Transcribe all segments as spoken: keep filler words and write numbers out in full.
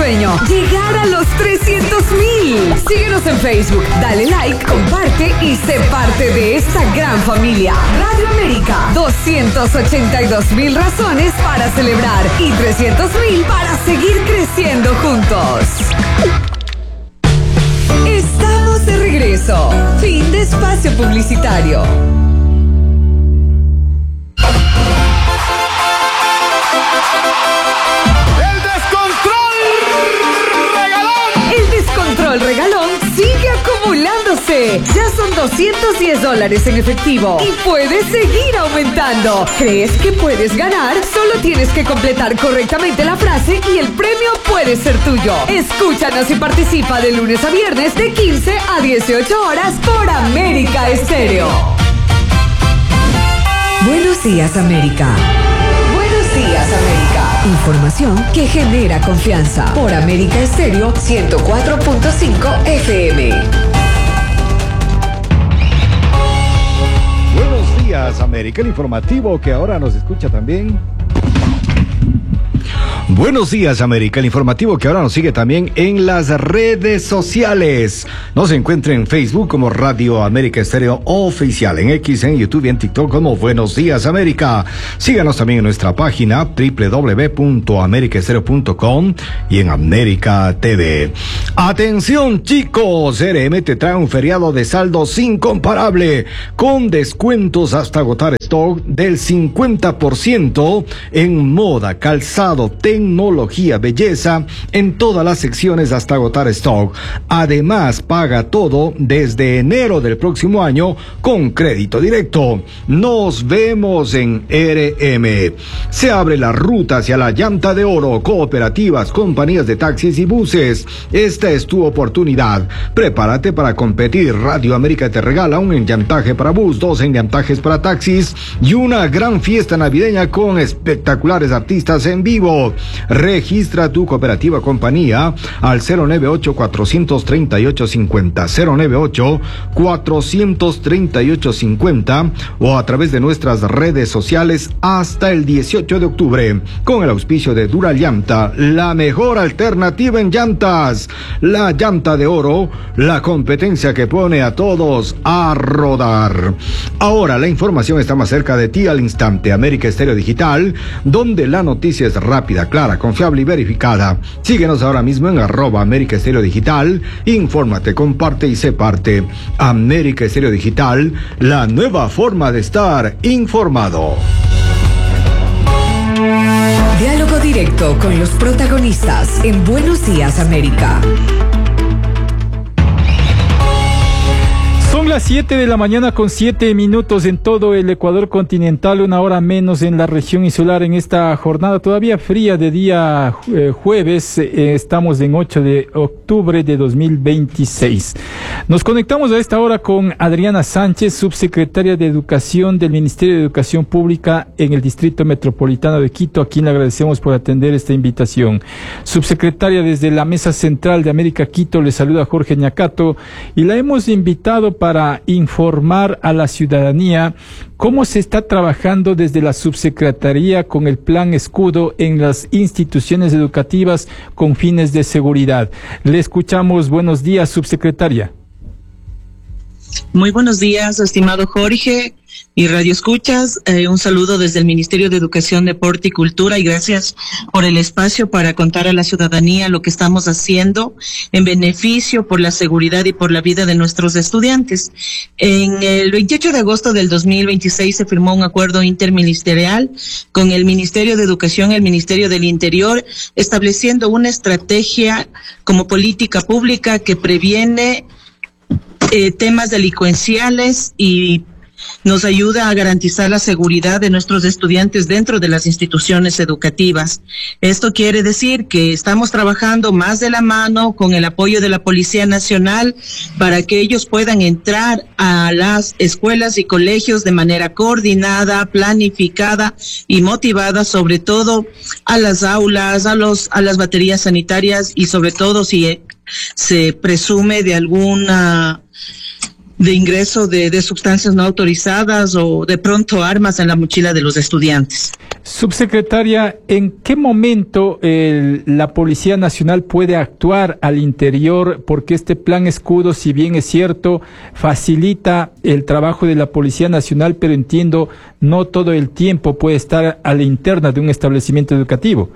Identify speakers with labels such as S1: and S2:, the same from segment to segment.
S1: sueño, llegar a los trescientos mil. Síguenos en Facebook, dale like, comparte y sé parte de esta gran familia. Radio América, doscientas ochenta y dos mil razones para celebrar y trescientos mil para seguir creciendo juntos. Estamos de regreso. Fin de espacio publicitario. El regalón sigue acumulándose. Ya son doscientos diez dólares en efectivo y puedes seguir aumentando. ¿Crees que puedes ganar? Solo tienes que completar correctamente la frase y el premio puede ser tuyo. Escúchanos y participa de lunes a viernes de quince a dieciocho horas por América Estéreo. Buenos días, América. Buenos días, América. Información que genera confianza por América Estéreo ciento cuatro punto cinco F M.
S2: Buenos días, América, el informativo que ahora nos escucha también. Buenos días, América, el informativo que ahora nos sigue también en las redes sociales. Nos encuentra en Facebook como Radio América Estéreo Oficial, en X, en YouTube y en TikTok como Buenos Días, América. Síganos también en nuestra página doble u doble u doble u punto america estéreo punto com y en América T V. Atención, chicos, R M te trae un feriado de saldos incomparable, con descuentos hasta agotar stock del cincuenta por ciento en moda, calzado, tecnología, belleza, en todas las secciones hasta agotar stock. Además, paga todo desde enero del próximo año con crédito directo. Nos vemos en R M. Se abre la ruta hacia la llanta de oro, cooperativas, compañías de taxis y buses. Esta es tu oportunidad. Prepárate para competir. Radio América te regala un enllantaje para bus, dos enllantajes para taxis y una gran fiesta navideña con espectaculares artistas en vivo. Registra tu cooperativa compañía al cero nueve ocho, cuatro tres ocho, cinco cero, cero nueve ocho, cuatro tres ocho, cinco cero o a través de nuestras redes sociales hasta el dieciocho de octubre, con el auspicio de Dura Llanta, la mejor alternativa en llantas. La llanta de oro, la competencia que pone a todos a rodar. Ahora la información está más cerca de ti al instante. América Estéreo Digital, donde la noticia es rápida, clara, confiable y verificada. Síguenos ahora mismo en arroba América Estéreo Digital. Infórmate, comparte y sé parte. América Estéreo Digital, la nueva forma de estar informado.
S1: Diálogo directo con los protagonistas en Buenos Días, América.
S3: Son las siete de la mañana con siete minutos en todo el Ecuador continental, una hora menos en la región insular. En esta jornada todavía fría de día eh, jueves, eh, estamos en ocho de octubre de dos mil veintiséis. Nos conectamos a esta hora con Adriana Sánchez, subsecretaria de Educación del Ministerio de Educación Pública en el Distrito Metropolitano de Quito, a quien le agradecemos por atender esta invitación. Subsecretaria, desde la Mesa Central de América Quito, le saluda Jorge Ñacato y la hemos invitado para para informar a la ciudadanía cómo se está trabajando desde la subsecretaría con el Plan Escudo en las instituciones educativas con fines de seguridad. Le escuchamos. Buenos días, subsecretaria.
S4: Muy buenos días, estimado Jorge y Radio Escuchas. Eh, un saludo desde el Ministerio de Educación, Deporte y Cultura y gracias por el espacio para contar a la ciudadanía lo que estamos haciendo en beneficio por la seguridad y por la vida de nuestros estudiantes. En el veintiocho de agosto del dos mil veintiséis se firmó un acuerdo interministerial con el Ministerio de Educación y el Ministerio del Interior, estableciendo una estrategia como política pública que previene Eh, temas delincuenciales y nos ayuda a garantizar la seguridad de nuestros estudiantes dentro de las instituciones educativas. Esto quiere decir que estamos trabajando más de la mano con el apoyo de la Policía Nacional para que ellos puedan entrar a las escuelas y colegios de manera coordinada, planificada y motivada, sobre todo a las aulas, a los a las baterías sanitarias y sobre todo si se presume de alguna de ingreso de, de sustancias no autorizadas o de pronto armas en la mochila de los estudiantes.
S3: Subsecretaria, ¿en qué momento eh, la Policía Nacional puede actuar al interior? Porque este plan escudo, si bien es cierto, facilita el trabajo de la Policía Nacional, pero entiendo, no todo el tiempo puede estar a la interna de un establecimiento educativo.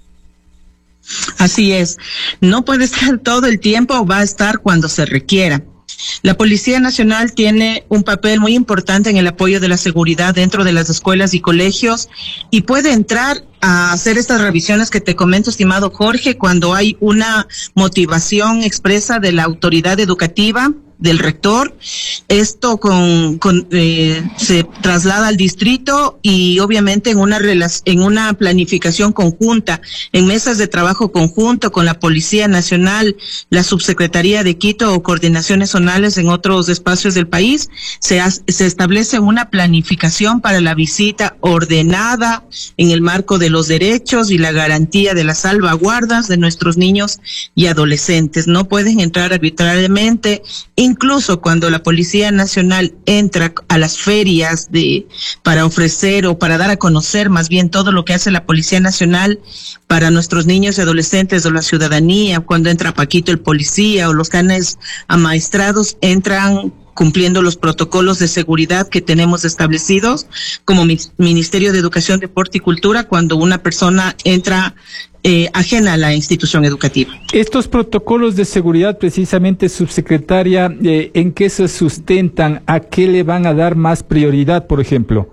S4: Así es, no puede estar todo el tiempo, va a estar cuando se requiera. La Policía Nacional tiene un papel muy importante en el apoyo de la seguridad dentro de las escuelas y colegios y puede entrar a hacer estas revisiones que te comento, estimado Jorge, cuando hay una motivación expresa de la autoridad educativa, del rector. Esto con, con eh, se traslada al distrito y obviamente en una en una planificación conjunta, en mesas de trabajo conjunto con la Policía Nacional, la Subsecretaría de Quito o coordinaciones zonales en otros espacios del país, se, se establece una planificación para la visita ordenada en el marco de los derechos y la garantía de las salvaguardas de nuestros niños y adolescentes. No pueden entrar arbitrariamente. Incluso cuando la Policía Nacional entra a las ferias de para ofrecer o para dar a conocer más bien todo lo que hace la Policía Nacional para nuestros niños y adolescentes o la ciudadanía, cuando entra Paquito el policía o los canes amaestrados, entran cumpliendo los protocolos de seguridad que tenemos establecidos como Ministerio de Educación, Deporte y Cultura cuando una persona entra eh, ajena a la institución educativa.
S3: Estos protocolos de seguridad, precisamente, subsecretaria, eh, ¿en qué se sustentan? ¿A qué le van a dar más prioridad, por ejemplo?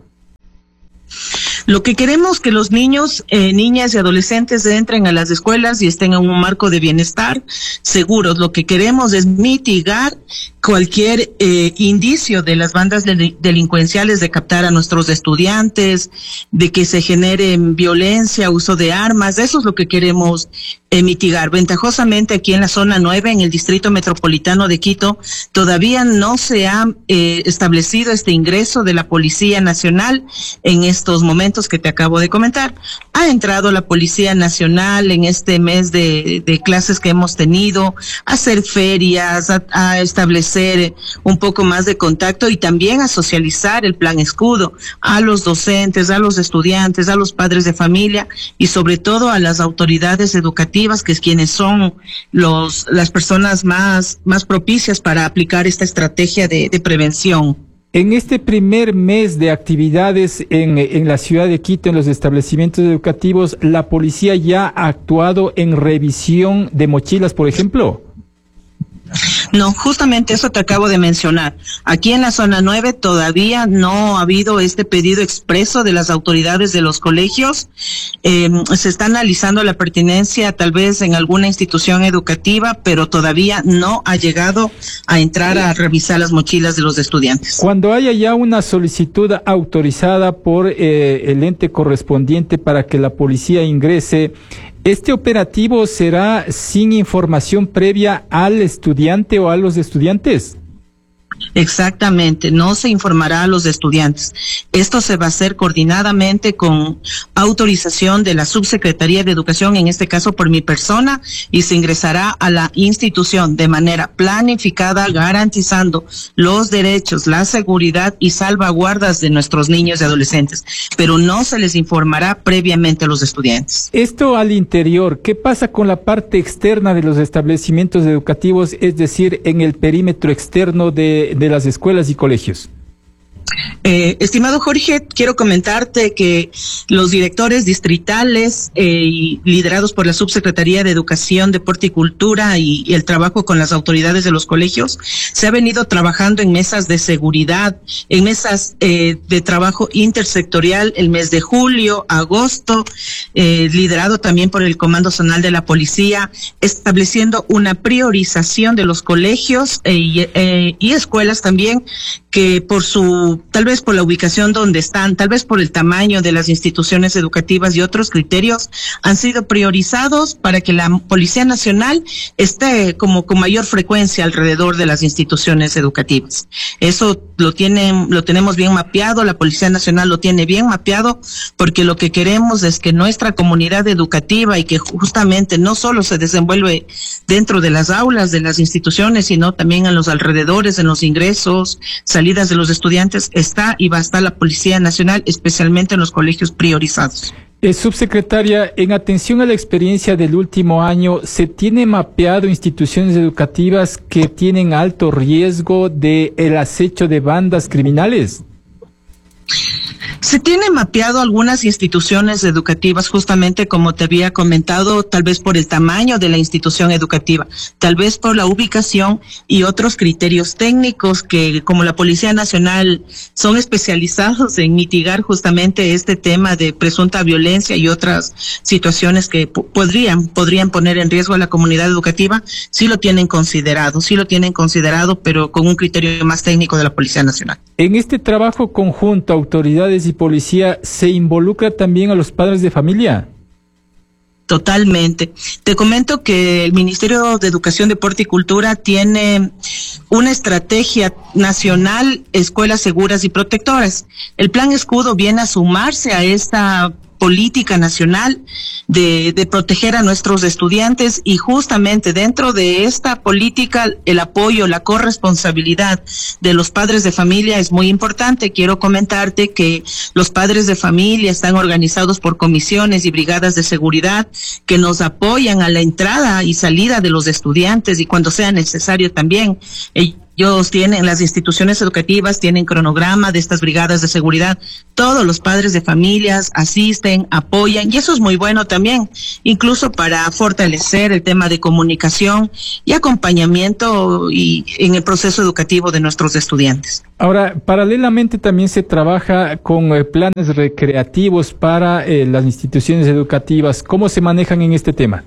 S4: Lo que queremos que los niños, eh, niñas y adolescentes entren a las escuelas y estén en un marco de bienestar seguros. Lo que queremos es mitigar cualquier eh, indicio de las bandas del, delincuenciales de captar a nuestros estudiantes, de que se genere violencia, uso de armas. Eso es lo que queremos eh, mitigar. Ventajosamente aquí en la zona nueve, en el distrito metropolitano de Quito, todavía no se ha eh, establecido este ingreso de la Policía Nacional en estos momentos que te acabo de comentar. Ha entrado la Policía Nacional en este mes de, de clases que hemos tenido, a hacer ferias, a, a establecer un poco más de contacto y también a socializar el plan escudo a los docentes, a los estudiantes, a los padres de familia y sobre todo a las autoridades educativas, que es quienes son los las personas más, más propicias para aplicar esta estrategia de, de prevención.
S3: En este primer mes de actividades en, en la ciudad de Quito, en los establecimientos educativos, ¿la policía ya ha actuado en revisión de mochilas, por ejemplo?
S4: No, justamente eso te acabo de mencionar. Aquí en la zona nueve todavía no ha habido este pedido expreso de las autoridades de los colegios. Eh, se está analizando la pertinencia tal vez en alguna institución educativa, pero todavía no ha llegado a entrar a revisar las mochilas de los estudiantes.
S3: Cuando haya ya una solicitud autorizada por eh, el ente correspondiente para que la policía ingrese, ¿este operativo será sin información previa al estudiante o a los estudiantes?
S4: Exactamente, no se informará a los estudiantes. Esto se va a hacer coordinadamente con autorización de la Subsecretaría de Educación, en este caso por mi persona, y se ingresará a la institución de manera planificada, garantizando los derechos, la seguridad y salvaguardas de nuestros niños y adolescentes, pero no se les informará previamente a los estudiantes.
S3: Esto al interior, ¿qué pasa con la parte externa de los establecimientos educativos, es decir, en el perímetro externo de de las escuelas y colegios?
S4: Eh, estimado Jorge, quiero comentarte que los directores distritales eh, y liderados por la Subsecretaría de Educación, Deporte y Cultura y, y el trabajo con las autoridades de los colegios, se ha venido trabajando en mesas de seguridad, en mesas eh, de trabajo intersectorial el mes de julio, agosto, eh, liderado también por el Comando Zonal de la Policía, estableciendo una priorización de los colegios eh, y, eh, y escuelas también, que por su, tal vez por la ubicación donde están, tal vez por el tamaño de las instituciones educativas y otros criterios, han sido priorizados para que la Policía Nacional esté como con mayor frecuencia alrededor de las instituciones educativas. Eso lo tienen, lo tenemos bien mapeado, la Policía Nacional lo tiene bien mapeado, porque lo que queremos es que nuestra comunidad educativa y que justamente no solo se desenvuelve dentro de las aulas de las instituciones, sino también en los alrededores, en los ingresos, salidas de los estudiantes, está y va a estar la Policía Nacional, especialmente en los colegios priorizados.
S3: Eh, subsecretaria, en atención a la experiencia del último año, ¿se tiene mapeado instituciones educativas que tienen alto riesgo de el acecho de bandas criminales?
S4: Se tiene mapeado algunas instituciones educativas, justamente como te había comentado, tal vez por el tamaño de la institución educativa, tal vez por la ubicación y otros criterios técnicos que, como la Policía Nacional, son especializados en mitigar justamente este tema de presunta violencia y otras situaciones que p- podrían, podrían poner en riesgo a la comunidad educativa. Sí lo tienen considerado, sí lo tienen considerado, pero con un criterio más técnico de la Policía Nacional.
S3: En este trabajo conjunto, autoridades y policía, ¿se involucra también a los padres de familia?
S4: Totalmente. Te comento que el Ministerio de Educación, Deporte y Cultura tiene una estrategia nacional, escuelas seguras y protectoras. El Plan Escudo viene a sumarse a esta política nacional de, de proteger a nuestros estudiantes, y justamente dentro de esta política el apoyo, la corresponsabilidad de los padres de familia es muy importante. Quiero comentarte que los padres de familia están organizados por comisiones y brigadas de seguridad que nos apoyan a la entrada y salida de los estudiantes, y cuando sea necesario también. Ellos tienen, las instituciones educativas tienen cronograma de estas brigadas de seguridad. Todos los padres de familias asisten, apoyan, y eso es muy bueno también, incluso para fortalecer el tema de comunicación y acompañamiento y en el proceso educativo de nuestros estudiantes.
S3: Ahora, paralelamente también se trabaja con eh, planes recreativos para eh, las instituciones educativas. ¿Cómo se manejan en este tema?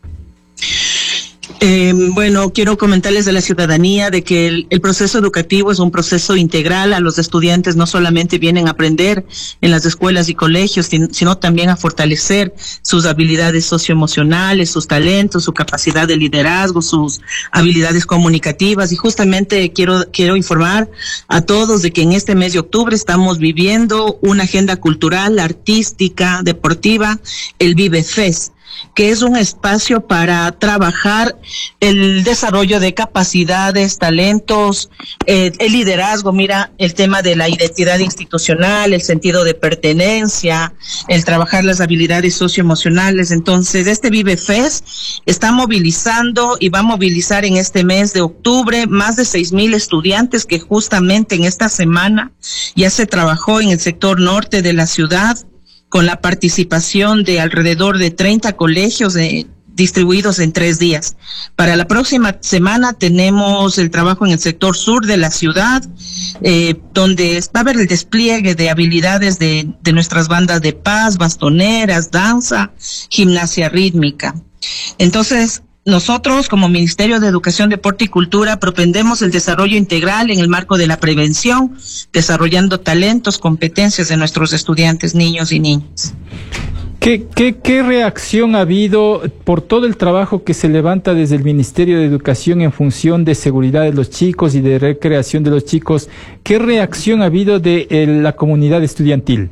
S4: Eh, bueno, quiero comentarles de la ciudadanía de que el, el proceso educativo es un proceso integral. A los estudiantes no solamente vienen a aprender en las escuelas y colegios, sino también a fortalecer sus habilidades socioemocionales, sus talentos, su capacidad de liderazgo, sus habilidades comunicativas. Y justamente quiero, quiero informar a todos de que en este mes de octubre estamos viviendo una agenda cultural, artística, deportiva, el Vive Fest, que es un espacio para trabajar el desarrollo de capacidades, talentos, eh, el liderazgo. Mira, el tema de la identidad institucional, el sentido de pertenencia, el trabajar las habilidades socioemocionales. Entonces, este Vive Fest está movilizando y va a movilizar en este mes de octubre más de seis mil estudiantes, que justamente en esta semana ya se trabajó en el sector norte de la ciudad, con la participación de alrededor de treinta colegios de, distribuidos en tres días. Para la próxima semana tenemos el trabajo en el sector sur de la ciudad, eh, donde va a haber el despliegue de habilidades de, de nuestras bandas de paz, bastoneras, danza, gimnasia rítmica. Entonces, nosotros, como Ministerio de Educación, Deporte y Cultura, propendemos el desarrollo integral en el marco de la prevención, desarrollando talentos, competencias de nuestros estudiantes, niños y niñas.
S3: ¿Qué, qué, qué reacción ha habido por todo el trabajo que se levanta desde el Ministerio de Educación en función de seguridad de los chicos y de recreación de los chicos? ¿Qué reacción ha habido de eh, la comunidad estudiantil?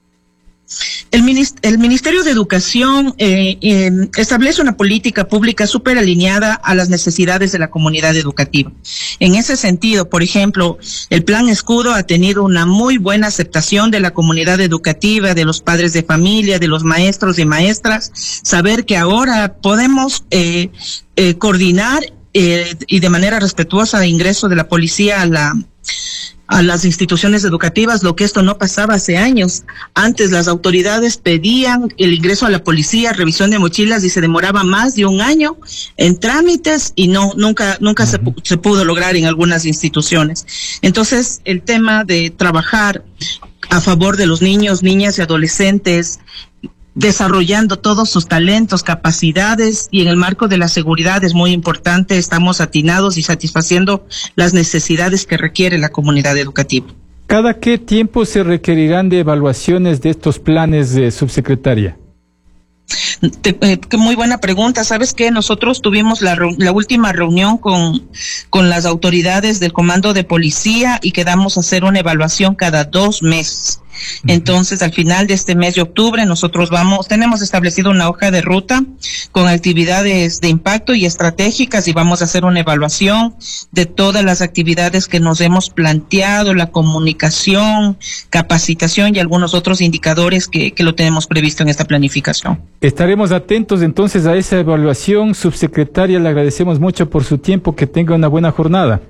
S4: El, minist- el Ministerio de Educación eh, eh, establece una política pública súper alineada a las necesidades de la comunidad educativa. En ese sentido, por ejemplo, el Plan Escudo ha tenido una muy buena aceptación de la comunidad educativa, de los padres de familia, de los maestros y maestras. Saber que ahora podemos eh, eh, coordinar eh, y de manera respetuosa el ingreso de la policía a la a las instituciones educativas, lo que esto no pasaba hace años. Antes las autoridades pedían el ingreso a la policía, revisión de mochilas, y se demoraba más de un año en trámites y no nunca nunca se, se pudo lograr en algunas instituciones. Entonces, el tema de trabajar a favor de los niños, niñas y adolescentes, desarrollando todos sus talentos, capacidades, y en el marco de la seguridad es muy importante. Estamos atinados y satisfaciendo las necesidades que requiere la comunidad educativa.
S3: ¿Cada qué tiempo se requerirán de evaluaciones de estos planes, de subsecretaria?
S4: Te, eh, muy buena pregunta. ¿Sabes qué? Nosotros tuvimos la, la última reunión con, con las autoridades del Comando de Policía y quedamos a hacer una evaluación cada dos meses. Entonces, al final de este mes de octubre, nosotros vamos, tenemos establecido una hoja de ruta con actividades de impacto y estratégicas y vamos a hacer una evaluación de todas las actividades que nos hemos planteado, la comunicación, capacitación y algunos otros indicadores que, que lo tenemos previsto en esta planificación.
S3: Estaremos atentos entonces a esa evaluación. Subsecretaria, le agradecemos mucho por su tiempo. Que tenga una buena jornada.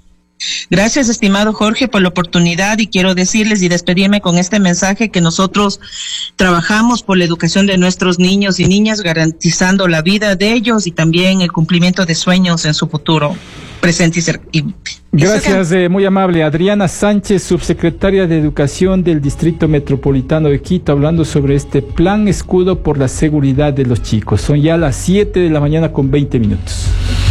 S4: Gracias, estimado Jorge, por la oportunidad, y quiero decirles y despedirme con este mensaje que nosotros trabajamos por la educación de nuestros niños y niñas, garantizando la vida de ellos y también el cumplimiento de sueños en su futuro presente y cercano.
S3: Gracias, eh, muy amable. Adriana Sánchez, subsecretaria de Educación del Distrito Metropolitano de Quito, hablando sobre este plan escudo por la seguridad de los chicos. Son ya las siete de la mañana con veinte minutos.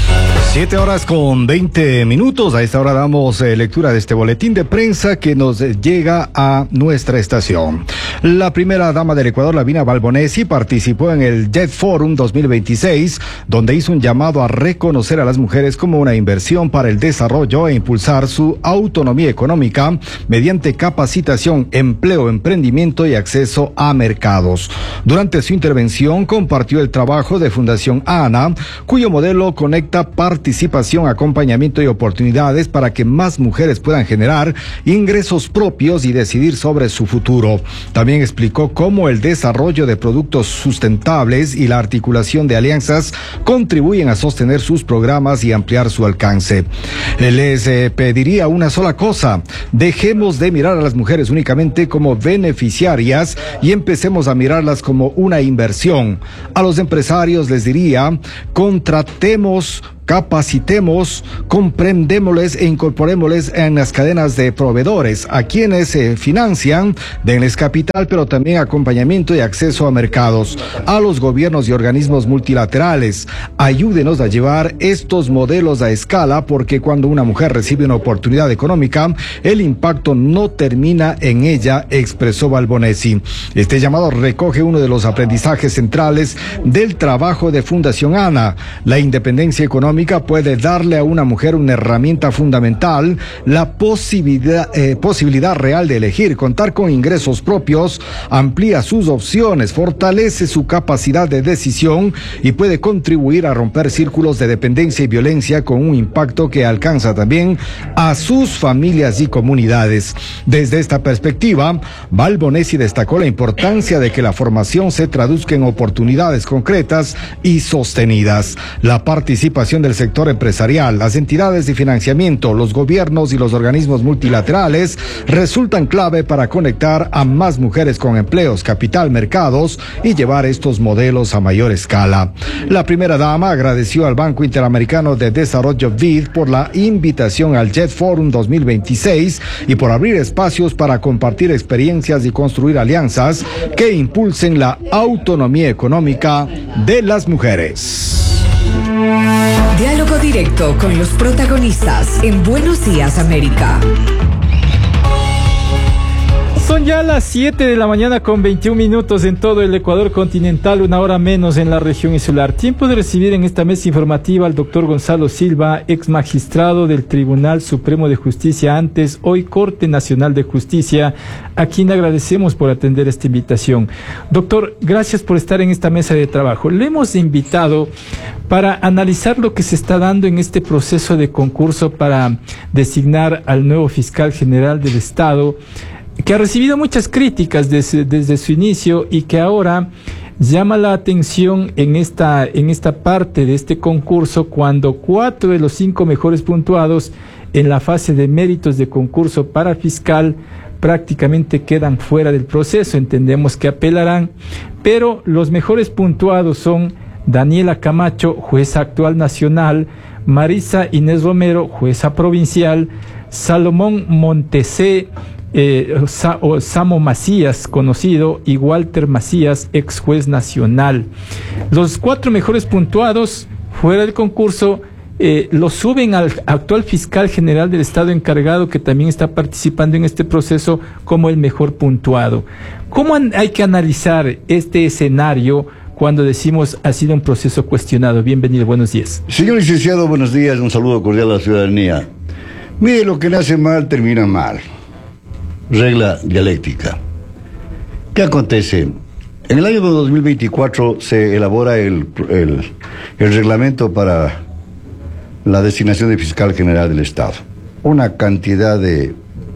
S2: Siete horas con veinte minutos. A esta hora damos eh, lectura de este boletín de prensa que nos eh, llega a nuestra estación. La primera dama del Ecuador, Lavina Balbonesi, participó en el Jet Forum dos mil veintiséis, donde hizo un llamado a reconocer a las mujeres como una inversión para el desarrollo e impulsar su autonomía económica mediante capacitación, empleo, emprendimiento y acceso a mercados. Durante su intervención compartió el trabajo de Fundación ANA, cuyo modelo conecta participación, acompañamiento y oportunidades para que más mujeres puedan generar ingresos propios y decidir sobre su futuro. También explicó cómo el desarrollo de productos sustentables y la articulación de alianzas contribuyen a sostener sus programas y ampliar su alcance. Les eh, pediría una sola cosa: dejemos de mirar a las mujeres únicamente como beneficiarias y empecemos a mirarlas como una inversión. A los empresarios les diría: contratemos, capacitemos, comprendémosles e incorporémosles en las cadenas de proveedores. A quienes se eh, financian, denles capital, pero también acompañamiento y acceso a mercados. A los gobiernos y organismos multilaterales, ayúdenos a llevar estos modelos a escala, porque cuando una mujer recibe una oportunidad económica, el impacto no termina en ella, expresó Balbonesi. Este llamado recoge uno de los aprendizajes centrales del trabajo de Fundación ANA. La independencia económica puede darle a una mujer una herramienta fundamental, la posibilidad, eh, posibilidad real de elegir, contar con ingresos propios, amplía sus opciones, fortalece su capacidad de decisión y puede contribuir a romper círculos de dependencia y violencia con un impacto que alcanza también a sus familias y comunidades. Desde esta perspectiva, Balbonesi destacó la importancia de que la formación se traduzca en oportunidades concretas y sostenidas. La participación de del sector empresarial, las entidades de financiamiento, los gobiernos y los organismos multilaterales resultan clave para conectar a más mujeres con empleos, capital, mercados y llevar estos modelos a mayor escala. La primera dama agradeció al Banco Interamericano de Desarrollo B I D por la invitación al Jet Forum dos mil veintiséis y por abrir espacios para compartir experiencias y construir alianzas que impulsen la autonomía económica de las mujeres.
S1: Diálogo directo con los protagonistas en Buenos Días, América.
S3: Son ya las siete de la mañana con veintiún minutos en todo el Ecuador continental, una hora menos en la región insular. Tiempo de recibir en esta mesa informativa al doctor Gonzalo Silva, ex magistrado del Tribunal Supremo de Justicia, antes hoy Corte Nacional de Justicia, a quien agradecemos por atender esta invitación. Doctor, gracias por estar en esta mesa de trabajo. Le hemos invitado para analizar lo que se está dando en este proceso de concurso para designar al nuevo fiscal general del Estado, que ha recibido muchas críticas desde, desde su inicio y que ahora llama la atención en esta, en esta parte de este concurso, cuando cuatro de los cinco mejores puntuados en la fase de méritos de concurso para fiscal prácticamente quedan fuera del proceso. Entendemos que apelarán, pero los mejores puntuados son Daniela Camacho, jueza actual nacional; Marisa Inés Romero, jueza provincial; Salomón Montesé, Eh, Sa o Samo Macías, conocido, y Walter Macías, ex juez nacional. Los cuatro mejores puntuados fuera del concurso eh, los suben al actual fiscal general del Estado encargado, que también está participando en este proceso, como el mejor puntuado. ¿Cómo hay que analizar este escenario cuando decimos ha sido un proceso cuestionado? Bienvenido, buenos días.
S5: Señor licenciado, buenos días, un saludo cordial a la ciudadanía. Mire, lo que nace mal, termina mal. Regla dialéctica. ¿Qué acontece? En el año dos mil veinticuatro se elabora el, el, el reglamento para la designación de fiscal general del Estado. Una cantidad de,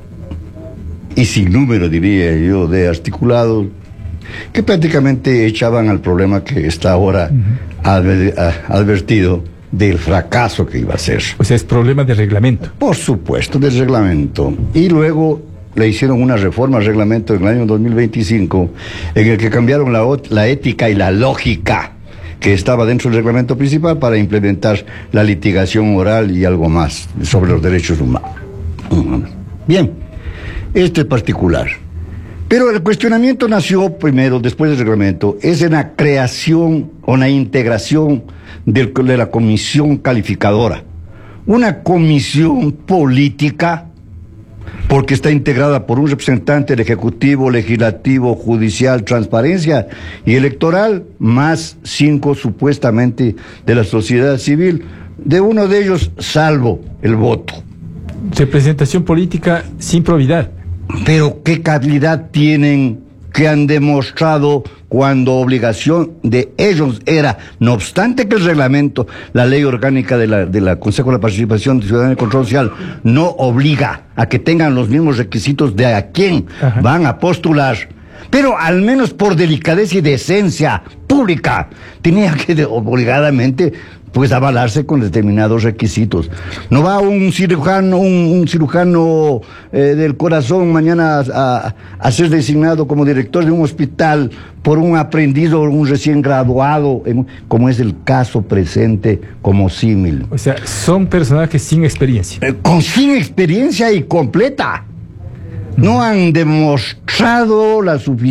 S5: y sin número diría yo, de articulados que prácticamente echaban al problema que está ahora uh-huh. adver, advertido del fracaso que iba a ser.
S3: O sea, es problema de reglamento.
S5: Por supuesto, del reglamento. Y luego le hicieron una reforma al reglamento en el año dos mil veinticinco, en el que cambiaron la, la ética y la lógica que estaba dentro del reglamento principal para implementar la litigación oral y algo más sobre los derechos humanos. Bien, este es particular. Pero el cuestionamiento nació primero, después del reglamento, es en la creación o la integración del, de la comisión calificadora. Una comisión política, porque está integrada por un representante del Ejecutivo, Legislativo, Judicial, Transparencia y Electoral, más cinco supuestamente de la sociedad civil, de uno de ellos salvo el voto.
S3: Representación política sin probidad.
S5: Pero ¿qué calidad tienen que han demostrado cuando obligación de ellos era, no obstante que el reglamento, la ley orgánica de la, de la Consejo de la Participación Ciudadana y Control Social no obliga a que tengan los mismos requisitos de a quién Ajá. van a postular? Pero al menos por delicadeza y decencia pública tenía que obligadamente pues avalarse con determinados requisitos. No va un cirujano, un, un cirujano eh, del corazón mañana a, a, a ser designado como director de un hospital por un aprendiz o un recién graduado, en, como es el caso presente como símil.
S3: O sea, son personajes sin experiencia.
S5: Eh, con sin experiencia y completa. No han demostrado la suficiente